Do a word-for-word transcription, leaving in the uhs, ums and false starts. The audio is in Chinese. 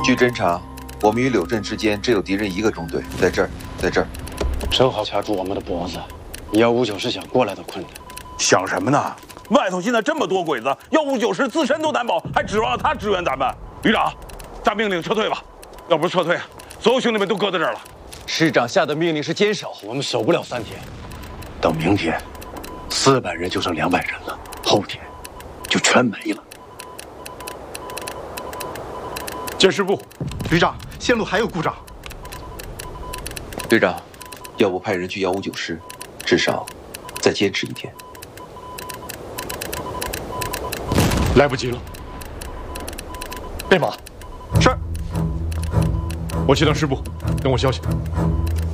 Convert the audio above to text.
据侦查，我们与柳镇之间只有敌人一个中队，在这儿，在这儿， 正好卡住我们的脖子。幺五九是想过来都困难。 想什么呢？外头现在这么多鬼子，幺五九师自身都难保，还指望他支援咱们？旅长，下命令撤退吧！要不是撤退，所有兄弟们都搁在这儿了。 师长下的命令是坚守， 我们守不了三天，到明天，四百人就剩两百人了，后天就全没了。 监视部，旅长，线路还有故障。 队长，要不派人去幺五九师，至少再坚持一天。 来不及了，备马。是。我去趟师部，等我消息。